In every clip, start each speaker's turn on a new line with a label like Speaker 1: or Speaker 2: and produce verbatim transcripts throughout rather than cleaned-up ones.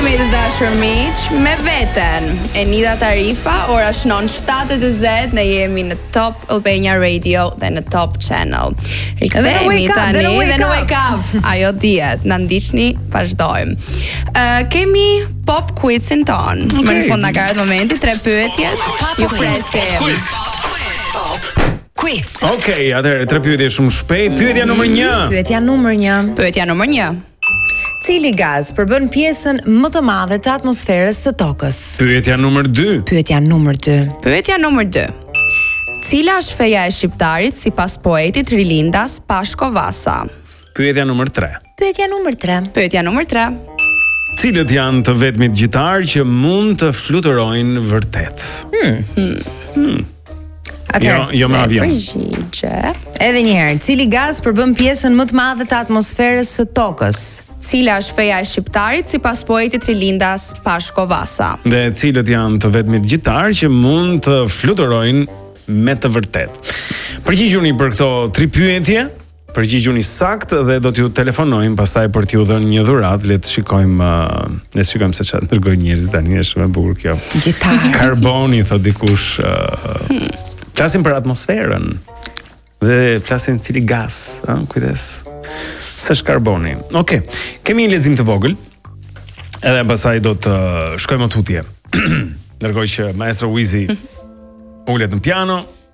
Speaker 1: Kemi të dashur miq me veten Enida Tarifa, ora shnon shtatë e dyzet, ne jemi në Top Albania Radio dhe në Top Channel. Rikthehemi tani dhe në Wake Up. Ajo dihet, na ndiqni, vazhdojmë. Uh, kemi pop quizin ton. Okay. Më në fund na ka ardhur momenti, tre pyetjet. Ju presim.
Speaker 2: Quiz.
Speaker 3: Okej, okay, atëherë tre pyetje shumë shpejt. Pyetja numër një.
Speaker 2: Pyetja numër një.
Speaker 1: Pyetja numër një.
Speaker 2: Cili gaz përbën pjesën më të madhe të atmosferës së tokës?
Speaker 3: Pyetja numër dy.
Speaker 2: Pyetja numër dy.
Speaker 1: Pyetja numër dy. Cila është feja e shqiptarit sipas poetit Rilindas Pashko Vasa?
Speaker 3: Pyetja numër tre.
Speaker 2: Pyetja numër tre.
Speaker 1: Pyetja numër tre.
Speaker 3: Cilët janë të vetmit gjitar që mund të fluturojnë vërtet?
Speaker 2: Hmm.
Speaker 1: Hmm.
Speaker 3: Hmm.
Speaker 2: Atëherë,
Speaker 3: jo, jo me avion.
Speaker 1: Përgjigje.
Speaker 2: Edhe një herë, cili gaz përbën pjesën më të madhe të atmosferës së tokës?
Speaker 1: Cila është feja e shqiptarit sipas poetit Rilindas Pashko Vasa?
Speaker 3: Dhe cilët janë të vetmit gjitar që mund të fluturojnë me të vërtet? Përgjigjuni për këto tri pyetje, përgjigjuni saktë dhe do t'ju telefonojmë pastaj për t'ju dhënë një dhuratë. Le të shikojmë, uh, le të shikojmë se çfarë dërgojnë njerëzit tani, është shumë e bukur kjo.
Speaker 2: Gjitar.
Speaker 3: Karboni, thot dikush. Uh, hmm. Flasim për atmosferën dhe flasim cili gaz, ëh, kujdes. S'është karboni. Okej. Okay. Kemi një lexim të vogël. Edhe pastaj do të shkojmë në tutje. Ndërkohë që maestro Wizi ulet në piano,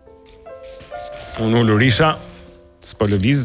Speaker 3: unë ulur isha, s'po lëviz.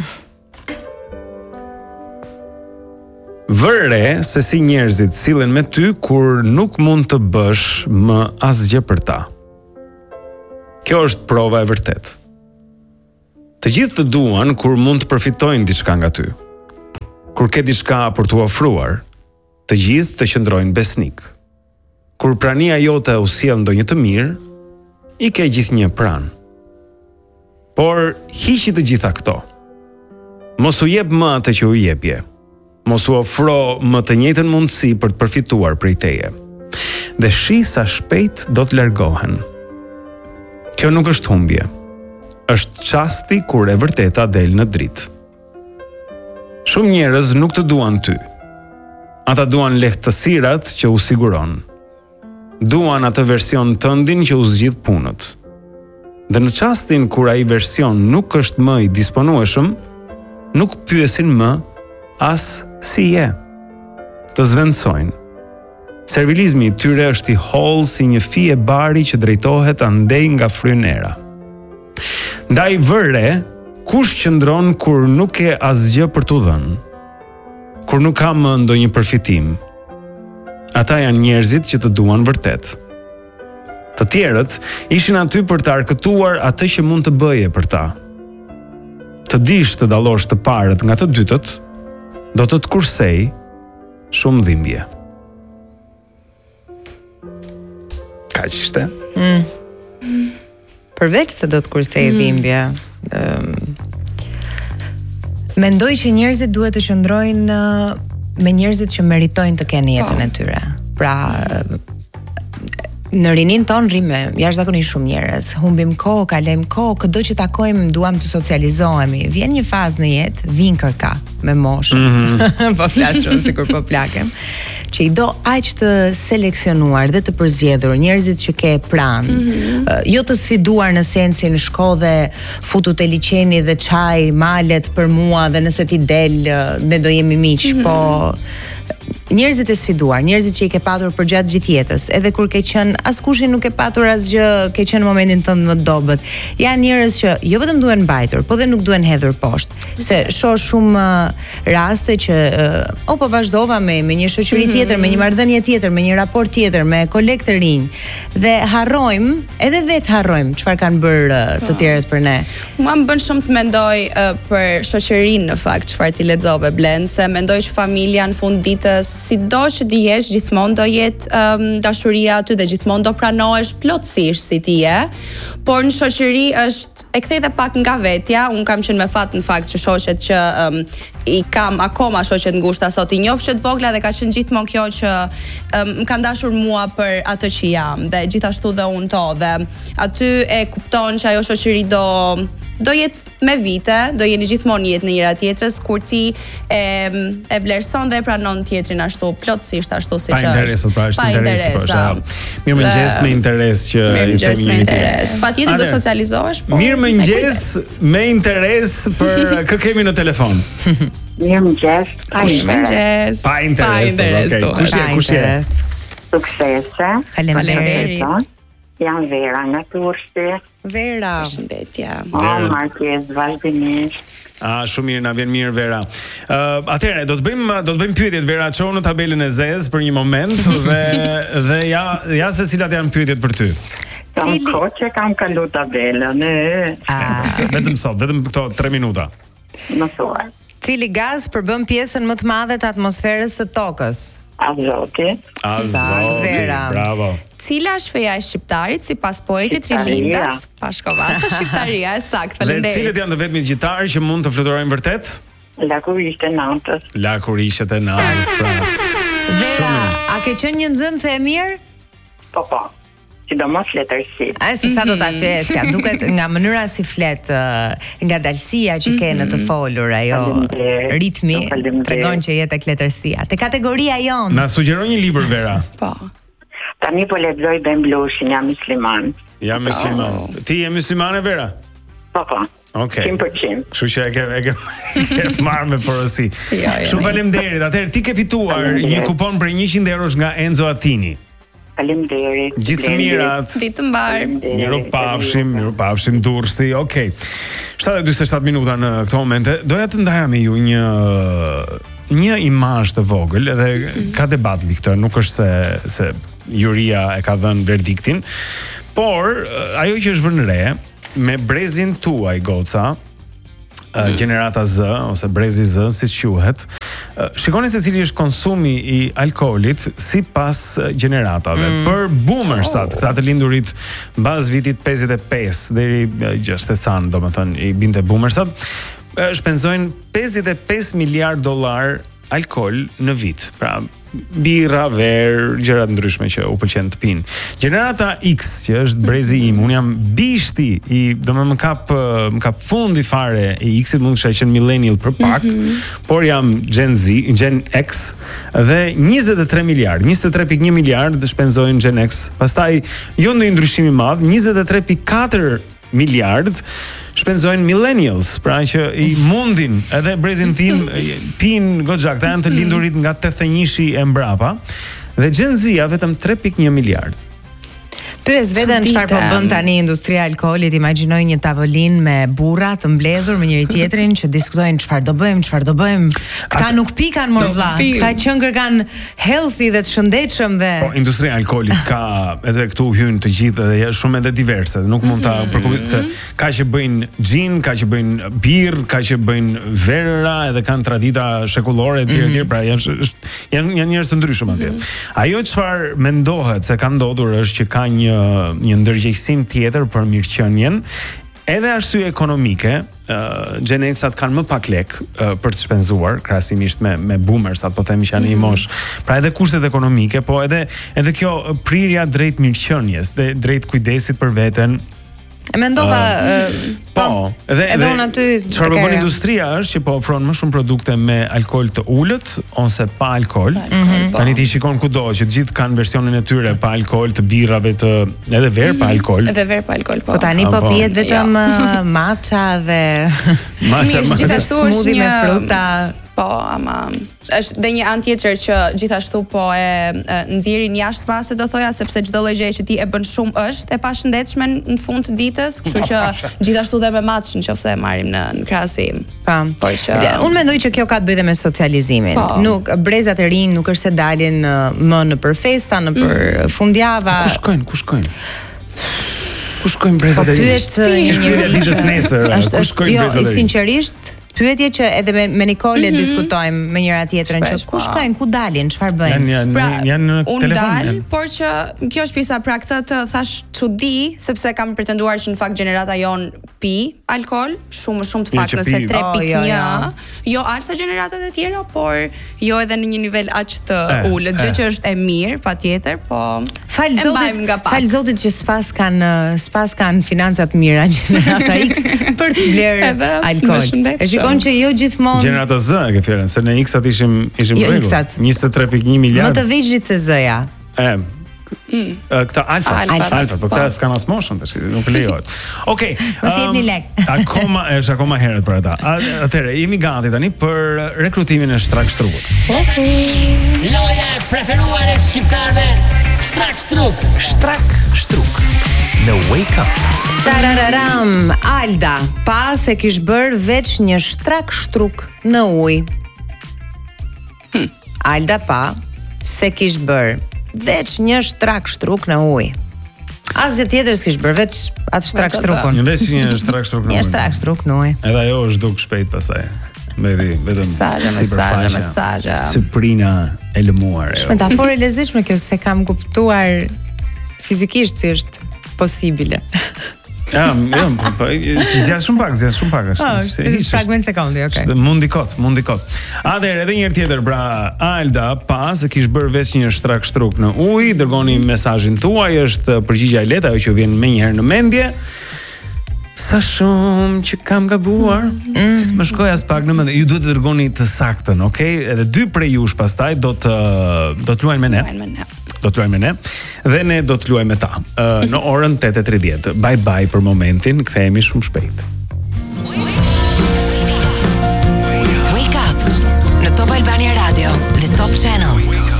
Speaker 3: Vëre se si njerëzit sillen me ty kur nuk mund të bësh më asgjë për ta. Kjo është prova e vërtetë. Të gjithë të duan kur mund të përfitojnë diçka nga ty. Kur ke diçka për t'u ofruar, të gjithë të qëndrojnë besnik. Kur prania jote u sjell ndonjë të mirë, i ke gjithnjë pranë. Por hiqi të gjitha këto. Mos u jep më atë që u jepje. Mos u ofro më të njëjtën mundësi për të përfituar prej teje. Dhe shi sa shpejt do të largohen. Kjo nuk është humbje. Është çasti kur e vërteta del në dritë. Shumë njerëz nuk të duan ty. Ata duan lehtësirat që u siguron. Duan atë version tëndin që u zgjidh punët. Dhe në çastin kur ai version nuk është më i disponueshëm, nuk pyesin më as si je. Të zvendsojnë. Servilizmi i tyre është i hollë si një fije e bari që drejtohet andej nga frynera. Ndaj vëre, kush qëndron kur nuk ke asgjë për t'u dhënë? Kur nuk ka më ndonjë përfitim? Ata janë njerëzit që të duan vërtet. Të tjerët ishin aty për të arkëtuar atë që mund të bëje për ta. Të dish të dallosh të parët nga të dytët, do të të kursej shumë dhimbje. Ka që ishte?
Speaker 2: Mm. Përveç se do të kursej mm. dhimbje, um, mendoj që njerëzit duhet të qëndrojnë me njerëzit që meritojnë të kenë jetën e tyre. Pra, në rinin ton rrimë jashtëzakonisht shumë njerëz. Humbim kohë, kalojmë kohë, çdo që takojmë duam të socializohemi. Vjen një fazë në jetë, vin kërka me moshë. Mm-hmm. Po flas shumë sikur po plakem. Që i do aq të seleksionuar dhe të përzgjedhur njerëzit që ke pranë. Mm-hmm. uh, jo të sfiduar në sensin shko dhe futu te liçeni dhe çaj malet për mua dhe nëse ti del uh, ne do jemi miq, mm-hmm. po njerëzit e sfiduar, njerëzit që i ke patur për gjatë gjithë jetës, edhe kur ke qenë askushi nuk ke patur asgjë, ke qenë në momentin tënd më të dobët. Janë njerëz që jo vetëm duhen mbajtur, po dhe nuk duhen hedhur poshtë. Se shoh shumë uh, raste që uh, o po vazhdova me me një shoqëri mm-hmm. tjetër, me një marrëdhënie tjetër, me një raport tjetër, me kolegë të rinj dhe harrojmë, edhe vetë harrojmë çfarë kanë bërë uh, të tjerët për ne.
Speaker 1: Mua më bën shumë të mendoj uh, për shoqërinë në fakt, çfarë ti lexove Blen, se mendoj që familja në fund ditës sido që ti jesh, gjithmonë do jetë um, dashuria aty dhe gjithmonë do pranohesh plotësisht si ti je, por në shoqëri është e kthej dhe pak nga vetja. Un kam qenë me fat në fakt që shoqet që um, i kam akoma shoqet ngushta sot i njoh që të vogla dhe ka qenë gjithmonë kjo që um, më kanë dashur mua për atë që jam dhe gjithashtu dhe unë to dhe aty e kupton që ajo shoqëri do do jetë me vite, do jeni gjithmonë jetë në njëra tjetrës kur ti e, e vlerëson dhe e pranon tjetrin ashtu plotësisht ashtu siç është.
Speaker 3: Pa interes, pra është
Speaker 1: pa
Speaker 3: interes.
Speaker 1: interes.
Speaker 3: Mirëmëngjes me interes që i themi
Speaker 1: me
Speaker 3: njëri
Speaker 1: interes. Patjetër do socializohesh, po.
Speaker 3: Mirëmëngjes me interes për kë kemi në telefon.
Speaker 4: Mirëmëngjes. Pa interes.
Speaker 3: Pa interes. Okej. Kush je? Kush je?
Speaker 4: Suksese.
Speaker 2: Faleminderit.
Speaker 4: Jam Vera nga Tursi.
Speaker 2: Vera.
Speaker 1: Përshëndetje.
Speaker 4: Oh, Marquez, vazhdimisht.
Speaker 3: Ah, shumë mirë, na vjen mirë Vera. Uh, Atëherë do të bëjmë do të bëjmë pyetjet Vera, çon në tabelën e zez për një moment dhe dhe ja ja se cilat janë pyetjet për ty.
Speaker 4: Kam
Speaker 2: Cili...
Speaker 4: kohë që kam kalu tabelën.
Speaker 2: Ah.
Speaker 3: Vetëm sot, vetëm këto tre minuta.
Speaker 4: Më thuaj.
Speaker 2: Cili gaz përbën pjesën më të madhe të atmosferës së tokës?
Speaker 4: Azoti.
Speaker 3: Azoti,
Speaker 2: Vera.
Speaker 3: bravo.
Speaker 1: Cila është feja e shqiptarit sipas poetit
Speaker 4: Shqiptaria.
Speaker 1: Rilindas Pashkovasa? Shqiptaria, është sakt.
Speaker 3: Dhe
Speaker 1: Faleminderit.
Speaker 3: cilët janë të vetmit gjitarë që mund të fluturojnë vërtet?
Speaker 4: Lakurishte natës.
Speaker 3: Lakurishët e natës, pra.
Speaker 2: Vera, a ke qenë një nxënëse e mirë?
Speaker 4: Po, po. Sidomos letërsi.
Speaker 2: A se sa do ta fesja, duket nga mënyra si flet, uh, nga dalësia që ke në të folur, ajo
Speaker 4: Faleminderit.
Speaker 2: ritmi
Speaker 4: Faleminderit.
Speaker 2: tregon që je tek letërsia. Te kategoria jon.
Speaker 3: Na sugjeroj një libër Vera.
Speaker 1: Po.
Speaker 4: Tani po lexoj Ben Blushin, jam musliman.
Speaker 3: Jam musliman. Ti je muslimane Vera?
Speaker 4: Po, po.
Speaker 3: Okej.
Speaker 4: cent për cent.
Speaker 3: Kështu që e ke e ke, e ke marrë me porosi.
Speaker 1: Si, jo, jo,
Speaker 3: Shumë
Speaker 1: jo.
Speaker 3: faleminderit. Atëherë ti ke fituar
Speaker 4: Faleminderit.
Speaker 3: një kupon për njëqind eurosh nga Enzo Attini.
Speaker 4: Faleminderit.
Speaker 3: Gjithë të mirat.
Speaker 1: Ditë të mbar.
Speaker 3: Miru pafshim, miru pafshim Durrësi. Okej. shtatë e njëzet e shtatë minuta në këto momente. Doja të ndaja me ju një një imazh të vogël, edhe ka debat mbi këtë, nuk është se se juria e ka dhënë verdiktin, por ajo që është vënë re me brezin tuaj goca, uh, gjenerata Z ose brezi Z siç quhet. Uh, shikoni se cili është konsumi i alkoolit sipas uh, gjeneratave. Mm. Për boomersat, këta të lindurit mbas vitit pesëdhjetë e pesë deri uh, gjashtëdhjetë san, domethënë i binte boomersat, uh, shpenzojnë pesëdhjetë e pesë miliard dollar alkool në vit. Pra birra, ver, gjëra të ndryshme që u pëlqen të pinë. Gjenerata X, që është brezi im, un jam bishti i, domethënë më kap më kap fundi fare i X-it, mund të qenë millennial për pak, mm-hmm. por jam Gen Z, Gen X dhe njëzet e tre miliard, njëzet e tre pikë një miliard shpenzojnë Gen X. Pastaj jo ndonjë ndryshim i madh, njëzet e tre pikë katër miliard shpenzojnë millennials, pra që i mundin edhe brezin tim pin goxha, këta janë të lindurit nga tetëdhjetë e një-shi e mbrapa, dhe Gen Z-a vetëm tre pikë një miliard.
Speaker 2: Pyes veten çfarë po bën tani industria e alkoolit, imagjinoj një tavolinë me burra të mbledhur me njëri tjetrin që diskutojnë çfarë do bëjmë, çfarë do bëjmë. Këta At... nuk pikan mor vlla. Këta qëngër kanë healthy dhe të shëndetshëm dhe
Speaker 3: Po industria e alkoolit ka edhe këtu hyn të gjithë dhe janë shumë edhe diverse, nuk mund ta përkufitojmë se ka që bëjnë gin, ka që bëjnë birr, ka që bëjnë verëra, edhe kanë tradita shekullore etj etj, pra janë janë janë njerëz të ndryshëm atje. Ajo çfarë mendohet se ka ndodhur është që ka një një ndërgjegjësim tjetër për mirëqenien, edhe arsye ekonomike. Uh, Gen X-at kanë më pak lek uh, për të shpenzuar krahasimisht me me boomers-at, po themi që janë i mosh. Pra edhe kushtet ekonomike, po edhe edhe kjo prirja drejt mirëqenies, dhe drejt kujdesit për veten.
Speaker 2: E mendova uh,
Speaker 3: po, edhe
Speaker 2: edhe unë aty
Speaker 3: çfarë po bën industria është që po ofron më shumë produkte me alkool të ulët ose pa alkool. Mm-hmm. Tani ti shikon kudo që të gjithë kanë versionin e tyre pa alkool, të birrave, të edhe ver pa alkool.
Speaker 1: Edhe ver pa alkool, po.
Speaker 2: Po tani po pihet vetëm matcha dhe
Speaker 3: matcha,
Speaker 1: gjithashtu është
Speaker 2: smoothie
Speaker 1: një
Speaker 2: me fruta.
Speaker 1: Po, ama është dhe një anë tjetër që gjithashtu po e, e nxjerrin jashtë mase, do thoja, sepse çdo lloj gjëje që ti e bën shumë është e pashëndetshme në fund të ditës, kështu që gjithashtu dhe me match nëse e marrim në, në krahasim.
Speaker 2: Po.
Speaker 1: Por që
Speaker 2: unë mendoj që kjo ka të bëjë dhe me socializimin.
Speaker 1: Po.
Speaker 2: Nuk brezat e rinj nuk është se dalin më në për festa, në për mm. fundjava.
Speaker 3: Ku shkojnë? Ku shkojnë? Ku shkojnë brezat e rinj?
Speaker 2: Po pyet
Speaker 3: një ditës nesër. Ku shkojnë brezat e rinj?
Speaker 2: Sinqerisht, pyetje që edhe me, me Nikole mm-hmm. diskutojmë me njëra tjetrën, që ku shkojnë, ku dalin, çfarë bëjnë.
Speaker 3: Janë
Speaker 1: pra,
Speaker 3: janë në
Speaker 1: unë
Speaker 3: telefon.
Speaker 1: Dal,
Speaker 3: janë.
Speaker 1: por që kjo është pjesa pra këtë të thash çudi, sepse kam pretenduar që në fakt gjenerata jon pi alkool, shumë shumë të
Speaker 3: Jo,
Speaker 1: pak
Speaker 3: që
Speaker 1: nëse
Speaker 3: pi-
Speaker 1: tre
Speaker 2: Oh,
Speaker 1: pikë
Speaker 2: jo,
Speaker 1: një,
Speaker 2: jo.
Speaker 1: jo as sa gjeneratat e tjera, por jo edhe në një nivel aq të
Speaker 3: E,
Speaker 1: ulët, gjë
Speaker 3: e.
Speaker 1: që është e mirë, patjetër, po
Speaker 2: Fal
Speaker 1: e
Speaker 2: Zotit,
Speaker 1: mbajmë nga pak.
Speaker 2: fal Zotit që s'pas kanë s'pas kanë financat mira gjenerata X për të blerë
Speaker 1: Edhe,
Speaker 2: alkool.
Speaker 1: më shëndetshëm.
Speaker 2: E shikon që jo gjithmonë
Speaker 3: Gjenerata Z e ke fjalën, se në X-at ishim ishim
Speaker 2: Jo,
Speaker 3: rregull.
Speaker 2: X-at.
Speaker 3: njëzet e tre pikë një
Speaker 2: më
Speaker 3: miliard.
Speaker 2: të vegjëlit se Z-ja.
Speaker 3: E, mm. këta alfa,
Speaker 1: Alfat.
Speaker 3: alfa, po këta s'kan as moshën tash, nuk lejohet. Okej.
Speaker 2: Mos jepni
Speaker 3: um,
Speaker 2: lek.
Speaker 3: akoma është akoma herët për ata. A- Atëherë jemi gati tani për rekrutimin e shtrak shtrukut.
Speaker 5: Loja e preferuar e shqiptarëve, Shtrak Shtruk.
Speaker 6: Shtrak Shtruk në Wake Up.
Speaker 2: Tarararam, Alda, pa se kish bër veç një shtrak shtruk në ujë. Hm. Alda pa se kish bër veç një shtrak shtruk në ujë. Asgjë tjetër s'kish bër, veç atë shtrak
Speaker 1: Veç atë.
Speaker 2: shtrukun.
Speaker 3: Një veç një shtrak shtruk në
Speaker 2: Një
Speaker 3: ujë.
Speaker 2: shtrak shtruk në ujë.
Speaker 3: Edhe ajo është duk shpejt pastaj. Mbeti vetëm
Speaker 1: Mesazhe,
Speaker 3: sipërfaqe.
Speaker 1: mesazhe, mesazhe.
Speaker 3: Syprina e lëmuar. ajo.
Speaker 2: Metaforë e lezetshme kjo, se kam kuptuar fizikisht si është possibile.
Speaker 3: Ja, jo, po, po, si zgjas shumë pak, zgjas shumë pak është.
Speaker 2: Oh,
Speaker 3: është- hiç është.
Speaker 2: fragment sekundi, okay.
Speaker 3: Dhe mundi kot, mundi kot. Atëherë edhe një herë tjetër, pra Alda, pas se kish bërë veç një shtrak shtruk në ujë, dërgoni mesazhin tuaj, është përgjigjja e lehtë, ajo që vjen më një herë në mendje. Sa shumë që kam gabuar, mm. si s'më shkoj as pak në mendje. Ju duhet të dërgoni të saktën, okay? Edhe dy prej jush pastaj do të do të luajnë me ne.
Speaker 1: Luajnë me ne.
Speaker 3: Do të luajmë me ne dhe ne do të luajmë me ta. Uh, në orën tetë e tridhjetë. Bye bye për momentin, kthehemi shumë shpejt.
Speaker 7: Wake Up në Top Albania Radio dhe Top Channel.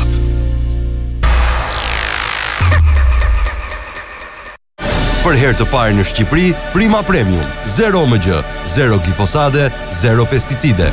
Speaker 8: Për herë të parë në Shqipëri, Prima Premium, zero M G, zero glifosate, zero pesticide.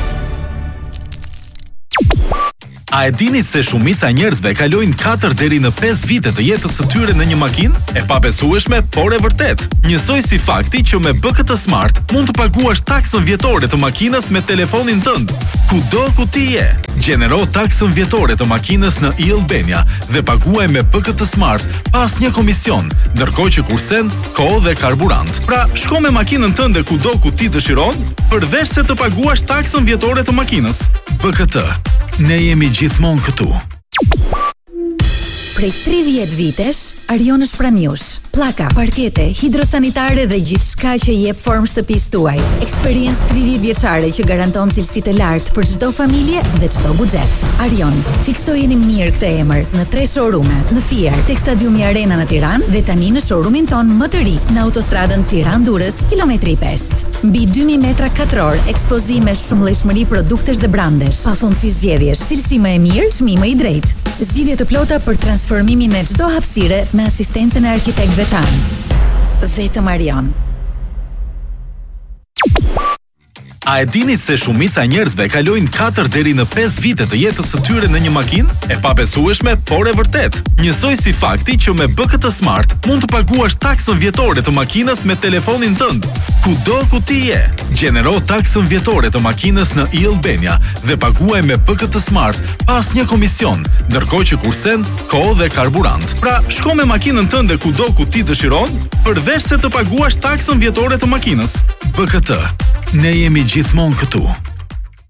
Speaker 6: A e dinit se shumica e njerëzve kalojnë katër deri në pesë vite të jetës së tyre në një makinë? E pabesueshme, por e vërtet. Njësoj si fakti që me B K T Smart mund të paguash taksën vjetore të makinës me telefonin tënd. Kudo ku ti je, gjenero taksën vjetore të makinës në e-Albania dhe paguaj me B K T Smart pas një komision, ndërkohë që kursen kohë dhe karburant. Pra, shko me makinën tënde kudo ku ti dëshiron, përveç se të paguash taksën vjetore të makinës. B K T. Ne jemi gjithmonë këtu.
Speaker 9: Prej tridhjetë vitesh, Arion është pranë jush. Pllaka, parkete, hidrosanitare dhe gjithçka që jep formë shtëpisë tuaj. Eksperiencë tridhjetë vjeçare që garanton cilësi të lartë për çdo familje dhe çdo buxhet. Arion, fiksojeni mirë këtë emër në tre showroome, në Fier, tek Stadiumi Arena në Tiranë dhe tani në showroomin ton më të ri në autostradën Tiranë-Durrës, kilometri pesë. Mbi dy mijë metra katror, ekspozime, shumëllojshmëri produktesh dhe brandesh, pafundësi zgjedhjesh, cilësi më e mirë, çmim më i drejtë. Zgjidhje të plota për transformimin e çdo hapësire me asistencën e arkitektëve tanë. Vetëm Arion.
Speaker 6: A e dinit se shumica e njerëzve kalojnë katër deri në pesë vite të jetës së tyre në një makinë? E pabesueshme, por e vërtet. Njësoj si fakti që me B K T Smart mund të paguash taksën vjetore të makinës me telefonin tënd. Kudo ku ti je, gjenero taksën vjetore të makinës në e-Albania dhe paguaj me B K T Smart pas një komision, ndërkohë që kursen kohë dhe karburant. Pra, shko me makinën tënde kudo ku ti dëshiron, përveç se të paguash taksën vjetore të makinës. B K T. Ne jemi gjithmonë këtu.